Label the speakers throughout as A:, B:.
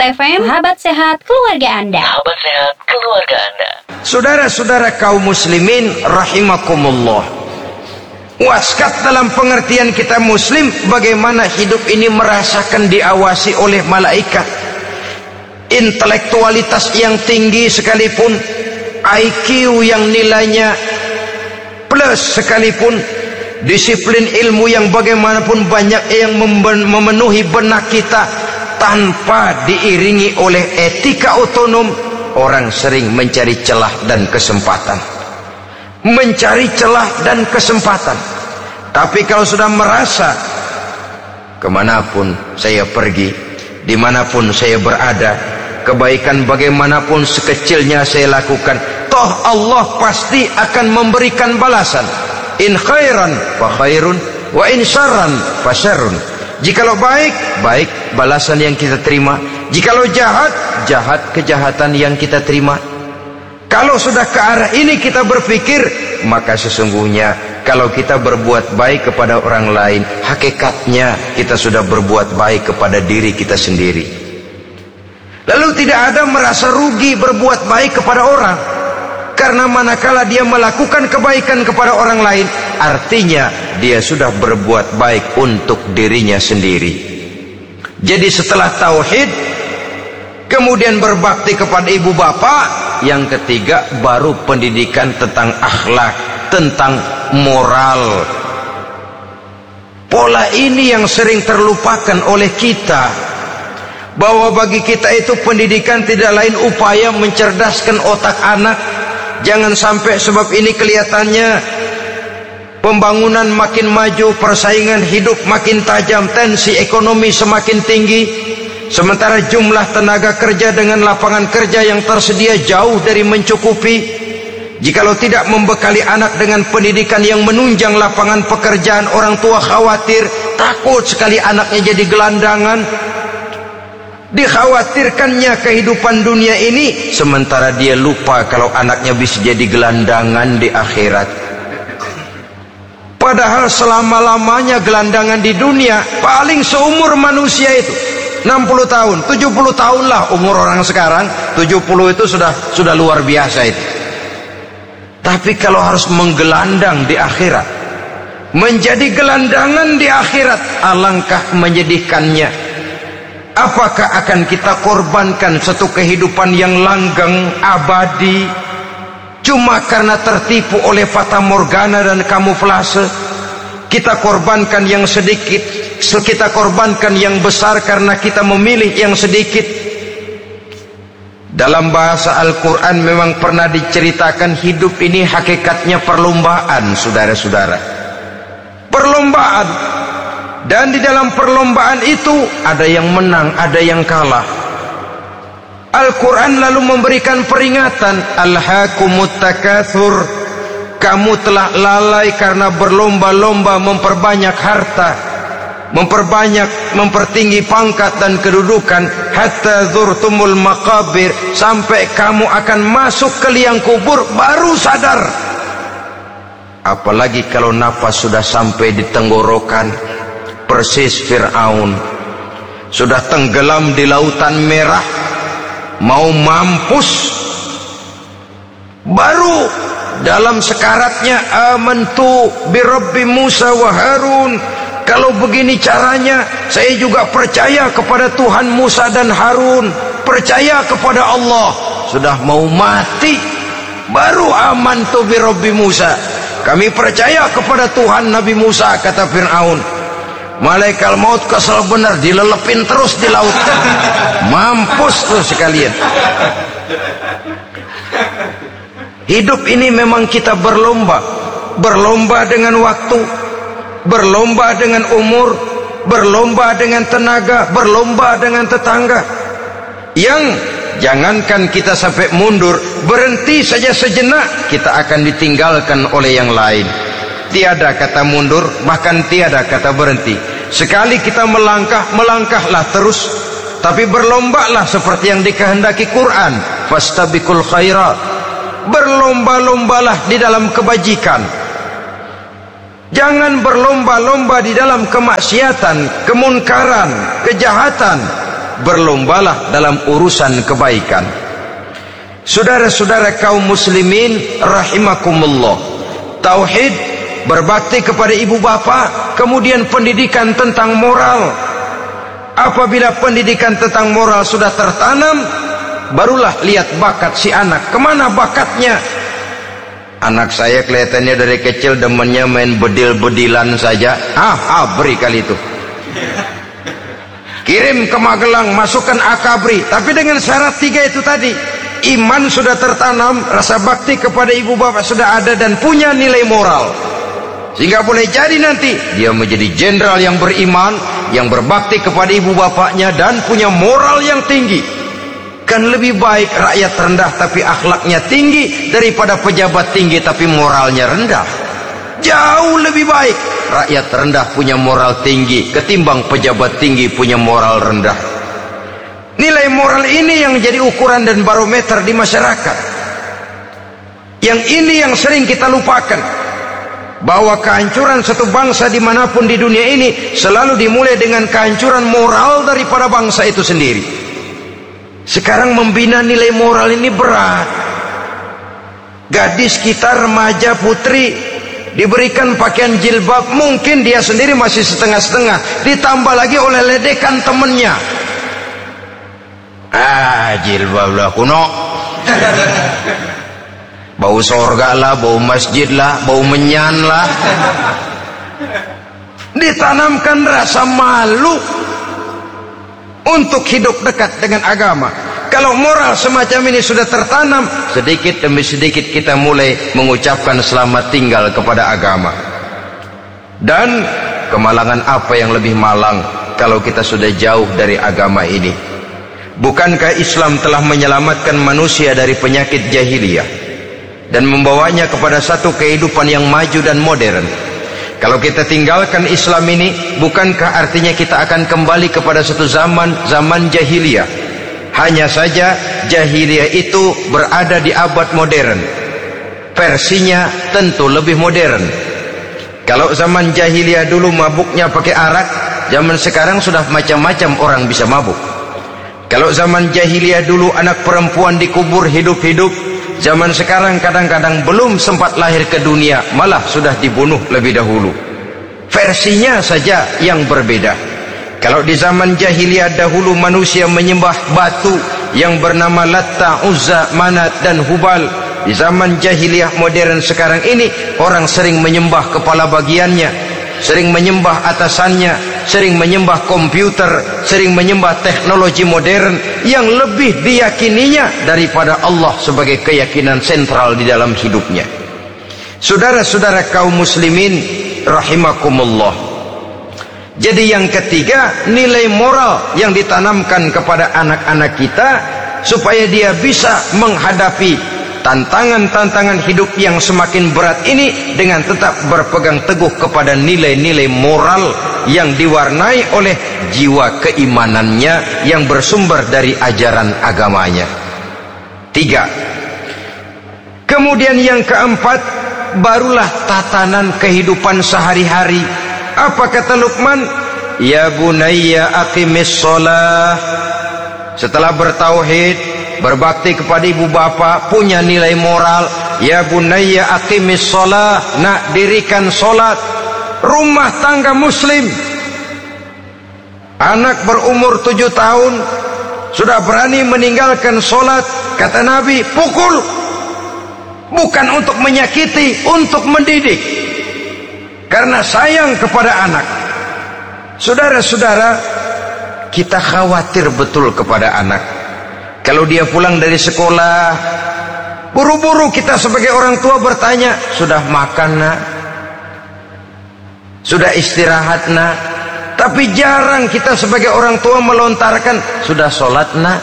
A: FM, sahabat sehat keluarga Anda.
B: Sahabat sehat keluarga Anda.
C: Saudara-saudara kaum muslimin rahimakumullah. Waskat dalam pengertian kita muslim, bagaimana hidup ini merasakan diawasi oleh malaikat. Intelektualitas yang tinggi sekalipun, IQ yang nilainya plus sekalipun, disiplin ilmu yang bagaimanapun banyak yang memenuhi benak kita, tanpa diiringi oleh etika otonom, orang sering mencari celah dan kesempatan. Mencari celah dan kesempatan. Tapi kalau sudah merasa, kemanapun saya pergi, dimanapun saya berada, kebaikan bagaimanapun sekecilnya saya lakukan, toh Allah pasti akan memberikan balasan. In khairan fa khairun, wa in syarran fa syarrun. Jikalau baik, baik balasan yang kita terima. Jikalau jahat, jahat kejahatan yang kita terima. Kalau sudah ke arah ini kita berpikir, maka sesungguhnya kalau kita berbuat baik kepada orang lain, hakikatnya kita sudah berbuat baik kepada diri kita sendiri. Lalu tidak ada merasa rugi berbuat baik kepada orang, karena manakala dia melakukan kebaikan kepada orang lain, artinya dia sudah berbuat baik untuk dirinya sendiri. Jadi setelah tauhid, kemudian berbakti kepada ibu bapak, yang ketiga baru pendidikan tentang akhlak, tentang moral. Pola ini yang sering terlupakan oleh kita, bahwa bagi kita itu pendidikan tidak lain upaya mencerdaskan otak anak. Jangan sampai sebab ini kelihatannya pembangunan makin maju, persaingan hidup makin tajam, tensi ekonomi semakin tinggi, sementara jumlah tenaga kerja dengan lapangan kerja yang tersedia jauh dari mencukupi. Jikalau tidak membekali anak dengan pendidikan yang menunjang lapangan pekerjaan, orang tua khawatir, takut sekali anaknya jadi gelandangan. Dikhawatirkannya kehidupan dunia ini, sementara dia lupa kalau anaknya bisa jadi gelandangan di akhirat. Padahal selama-lamanya gelandangan di dunia paling seumur manusia itu 60 tahun, 70 tahun lah umur orang sekarang. 70 itu sudah luar biasa itu. Tapi kalau harus menggelandang di akhirat, menjadi gelandangan di akhirat, alangkah menyedihkannya. Apakah akan kita korbankan satu kehidupan yang langgeng, abadi, cuma karena tertipu oleh fata morgana dan kamuflase? Kita korbankan yang sedikit, kita korbankan yang besar karena kita memilih yang sedikit. Dalam bahasa Al-Quran memang pernah diceritakan hidup ini hakikatnya perlombaan, saudara-saudara. Perlombaan. Dan di dalam perlombaan itu ada yang menang, ada yang kalah. Al-Quran lalu memberikan peringatan, Alhaakumut takatsur, kamu telah lalai karena berlomba-lomba memperbanyak harta, mempertinggi pangkat dan kedudukan, hatta zurtumul maqabir, sampai kamu akan masuk ke liang kubur baru sadar. Apalagi kalau nafas sudah sampai di tenggorokan. Persis Fir'aun sudah tenggelam di lautan merah, mau mampus, baru dalam sekaratnya amantu bi Rabbi Musa wa Harun. Kalau begini caranya, saya juga percaya kepada Tuhan Musa dan Harun, percaya kepada Allah. Sudah mau mati, baru amantu bi Rabbi Musa, kami percaya kepada Tuhan Nabi Musa, kata Fir'aun. Malaikat maut kesel benar, dilelepin terus di laut, mampus terus sekalian. Hidup ini memang kita berlomba, berlomba dengan waktu, berlomba dengan umur, berlomba dengan tenaga, berlomba dengan tetangga. Yang jangankan kita sampai mundur, berhenti saja sejenak, kita akan ditinggalkan oleh yang lain. Tiada kata mundur, bahkan tiada kata berhenti. Sekali kita melangkah, melangkahlah terus. Tapi berlombalah seperti yang dikehendaki Quran, fastabiqul khairat, berlomba-lombalah di dalam kebajikan. Jangan berlomba-lomba di dalam kemaksiatan, kemunkaran, kejahatan. berlombalah dalam urusan kebaikan. Saudara-saudara kaum muslimin rahimakumullah, tauhid, berbakti kepada ibu bapa, kemudian pendidikan tentang moral. Apabila pendidikan tentang moral sudah tertanam, barulah lihat bakat si anak, kemana bakatnya. Anak saya kelihatannya dari kecil demennya main bedil-bedilan saja. Beri kali itu. Kirim ke Magelang, masukkan akabri. Tapi dengan syarat 3 itu tadi. Iman sudah tertanam, rasa bakti kepada ibu bapak sudah ada, dan punya nilai moral. Sehingga boleh jadi nanti dia menjadi jenderal yang beriman, yang berbakti kepada ibu bapaknya, dan punya moral yang tinggi. Kan lebih baik rakyat rendah tapi akhlaknya tinggi, daripada pejabat tinggi tapi moralnya rendah. Jauh lebih baik rakyat rendah punya moral tinggi ketimbang pejabat tinggi punya moral rendah. Nilai moral ini yang jadi ukuran dan barometer di masyarakat. Yang ini yang sering kita lupakan, bahwa kehancuran satu bangsa dimanapun di dunia ini selalu dimulai dengan kehancuran moral daripada bangsa itu sendiri. Sekarang membina nilai moral ini berat. Gadis kita, remaja, putri, diberikan pakaian jilbab, mungkin dia sendiri masih setengah-setengah, ditambah lagi oleh ledekan temennya. Jilbab lah kuno, bau sorga lah, bau masjid lah, bau menyan lah. Ditanamkan rasa malu untuk hidup dekat dengan agama. Kalau moral semacam ini sudah tertanam, sedikit demi sedikit kita mulai mengucapkan selamat tinggal kepada agama. Dan kemalangan apa yang lebih malang kalau kita sudah jauh dari agama ini? Bukankah Islam telah menyelamatkan manusia dari penyakit jahiliyah dan membawanya kepada satu kehidupan yang maju dan modern? Kalau kita tinggalkan Islam ini, bukankah artinya kita akan kembali kepada satu zaman jahiliyah? Hanya saja jahiliyah itu berada di abad modern. Versinya tentu lebih modern. Kalau zaman jahiliyah dulu mabuknya pakai arak, zaman sekarang sudah macam-macam orang bisa mabuk. Kalau zaman jahiliyah dulu anak perempuan dikubur hidup-hidup, zaman sekarang kadang-kadang belum sempat lahir ke dunia, malah sudah dibunuh lebih dahulu. Versinya saja yang berbeda. Kalau di zaman jahiliyah dahulu manusia menyembah batu yang bernama Latta, Uzza, Manat dan Hubal, di zaman jahiliyah modern sekarang ini orang sering menyembah kepala bagiannya, sering menyembah atasannya, sering menyembah komputer, sering menyembah teknologi modern yang lebih diyakininya daripada Allah sebagai keyakinan sentral di dalam hidupnya. Saudara-saudara kaum muslimin rahimakumullah. Jadi yang ketiga, nilai moral yang ditanamkan kepada anak-anak kita supaya dia bisa menghadapi tantangan-tantangan hidup yang semakin berat ini dengan tetap berpegang teguh kepada nilai-nilai moral yang diwarnai oleh jiwa keimanannya yang bersumber dari ajaran agamanya. 3. Kemudian yang keempat, barulah tatanan kehidupan sehari-hari. Apa kata Luqman? Ya bunayya aqimis shalah. Setelah bertauhid, berbakti kepada ibu bapa, punya nilai moral. Ya bunayya aqimis shalah, nak dirikan solat. Rumah tangga muslim. Anak berumur 7 tahun sudah berani meninggalkan solat. Kata Nabi, pukul. Bukan untuk menyakiti, untuk mendidik. Karena sayang kepada anak. Saudara-saudara, kita khawatir betul kepada anak. Kalau dia pulang dari sekolah, buru-buru kita sebagai orang tua bertanya, sudah makan nak? Sudah istirahat nak? Tapi jarang kita sebagai orang tua melontarkan, sudah sholat nak?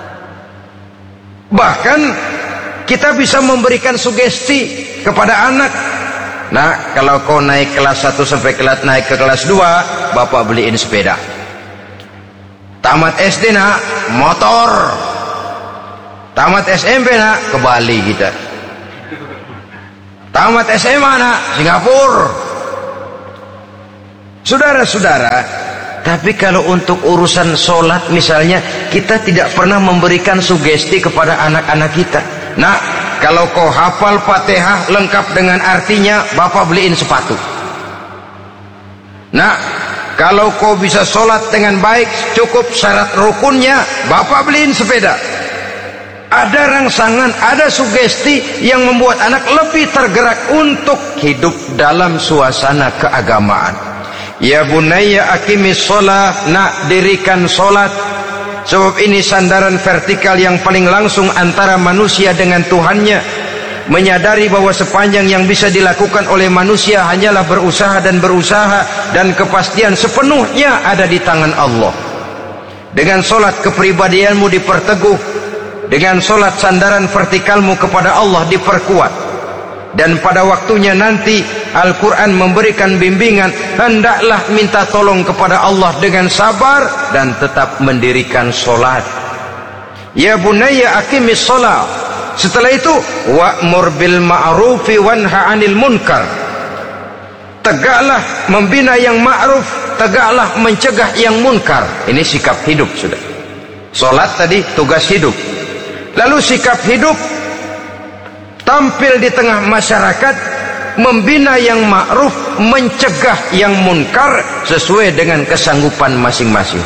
C: Bahkan kita bisa memberikan sugesti kepada anak. Nah, kalau kau naik kelas 1 sampai naik ke kelas 2, bapak beliin sepeda. Tamat SD nak, motor. Tamat SMP nak, ke Bali kita. Tamat SMA nak, Singapura. Saudara-saudara, Tapi kalau untuk urusan sholat misalnya, kita tidak pernah memberikan sugesti kepada anak-anak kita. Nah, kalau kau hafal Fatihah lengkap dengan artinya, bapak beliin sepatu. Nah, kalau kau bisa sholat dengan baik, cukup syarat rukunnya, bapak beliin sepeda. Ada rangsangan, ada sugesti yang membuat anak lebih tergerak untuk hidup dalam suasana keagamaan. Ya bunayya aqimis sholat, nak dirikan sholat. Sebab ini sandaran vertikal yang paling langsung antara manusia dengan Tuhannya. Menyadari bahwa sepanjang yang bisa dilakukan oleh manusia hanyalah berusaha dan berusaha, dan kepastian sepenuhnya ada di tangan Allah. Dengan sholat kepribadianmu diperteguh, dengan sholat sandaran vertikalmu kepada Allah diperkuat. Dan pada waktunya nanti Al-Quran memberikan bimbingan, hendaklah minta tolong kepada Allah dengan sabar dan tetap mendirikan sholat. Ya bunayya aqimis sholat. Setelah itu wa'mur bil ma'rufi wanha 'anil munkar. Tegaklah membina yang ma'ruf, tegaklah mencegah yang munkar. Ini sikap hidup sudah. Sholat tadi tugas hidup. Lalu sikap hidup tampil di tengah masyarakat, membina yang ma'ruf, mencegah yang munkar sesuai dengan kesanggupan masing-masing.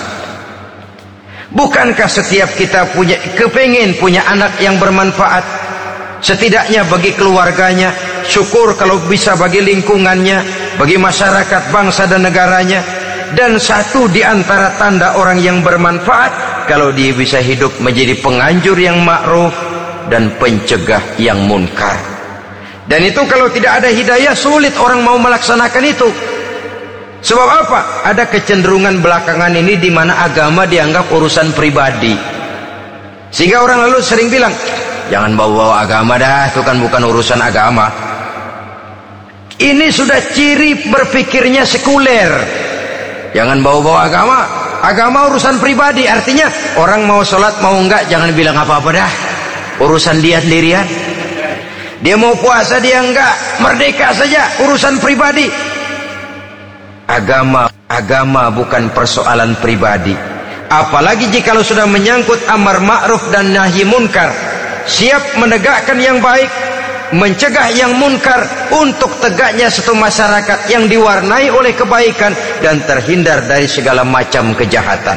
C: Bukankah setiap kita kepengin punya anak yang bermanfaat, setidaknya bagi keluarganya, syukur kalau bisa bagi lingkungannya, bagi masyarakat, bangsa dan negaranya. Dan satu di antara tanda orang yang bermanfaat, kalau dia bisa hidup menjadi penganjur yang ma'ruf dan pencegah yang munkar. Dan itu kalau tidak ada hidayah, sulit orang mau melaksanakan itu. Sebab apa? Ada kecenderungan belakangan ini di mana agama dianggap urusan pribadi. Sehingga orang lalu sering bilang, jangan bawa-bawa agama dah, itu kan bukan urusan agama. Ini sudah ciri berpikirnya sekuler. Jangan bawa-bawa agama. Agama urusan pribadi, artinya orang mau sholat mau enggak jangan bilang apa-apa dah, urusan dia sendirian. Dia mau puasa dia enggak, merdeka saja, urusan pribadi. Agama bukan persoalan pribadi. Apalagi jika sudah menyangkut amar ma'ruf dan nahi munkar, siap menegakkan yang baik, mencegah yang munkar, untuk tegaknya satu masyarakat yang diwarnai oleh kebaikan dan terhindar dari segala macam kejahatan.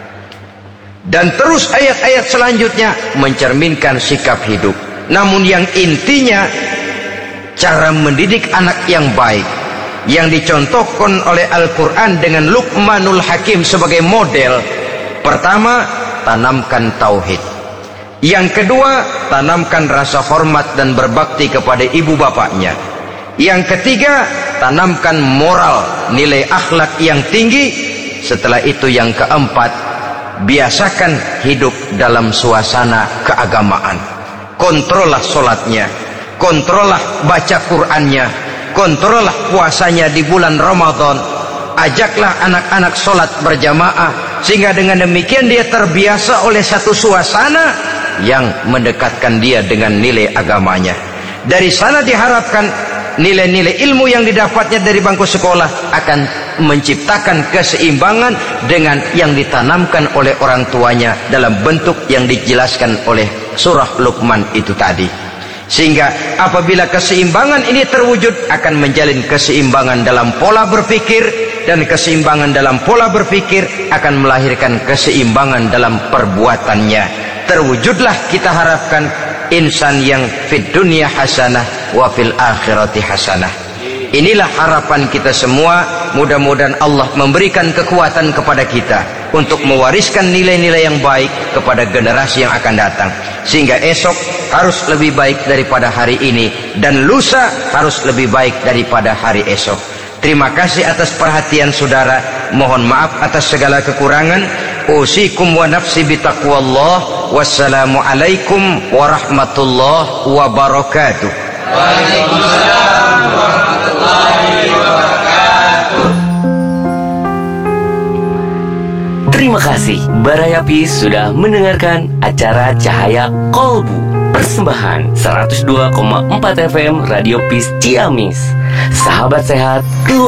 C: Dan terus ayat-ayat selanjutnya mencerminkan sikap hidup. Namun yang intinya, cara mendidik anak yang baik yang dicontohkan oleh Al-Quran dengan Luqmanul Hakim sebagai model. Pertama, tanamkan tauhid. Yang kedua, tanamkan rasa hormat dan berbakti kepada ibu bapaknya. Yang ketiga, tanamkan moral, nilai akhlak yang tinggi. Setelah itu yang keempat, biasakan hidup dalam suasana keagamaan. Kontrollah sholatnya, kontrollah baca Qur'annya, kontrollah puasanya di bulan Ramadan. Ajaklah anak-anak sholat berjamaah, sehingga dengan demikian dia terbiasa oleh satu suasana yang mendekatkan dia dengan nilai agamanya. Dari sana diharapkan nilai-nilai ilmu yang didapatnya dari bangku sekolah akan menciptakan keseimbangan dengan yang ditanamkan oleh orang tuanya dalam bentuk yang dijelaskan oleh surah Luqman itu tadi. Sehingga apabila keseimbangan ini terwujud, akan menjalin keseimbangan dalam pola berpikir, dan keseimbangan dalam pola berpikir akan melahirkan keseimbangan dalam perbuatannya. Terwujudlah kita harapkan insan yang fid dunya hasanah wa fil akhirati hasanah. Inilah harapan kita semua. Mudah-mudahan Allah memberikan kekuatan kepada kita untuk mewariskan nilai-nilai yang baik kepada generasi yang akan datang, sehingga esok harus lebih baik daripada hari ini, dan lusa harus lebih baik daripada hari esok. Terima kasih atas perhatian saudara. Mohon maaf atas segala kekurangan. Usikum wa nafsi bitaqwallah. Wassalamualaikum warahmatullahi wabarakatuh.
D: Waalaikumsalam warahmatullahi wabarakatuh.
E: Terima kasih Baraya Peace sudah mendengarkan acara Cahaya Kolbu, persembahan 102,4 FM Radio Peace Ciamis. Sahabat sehat, keluarga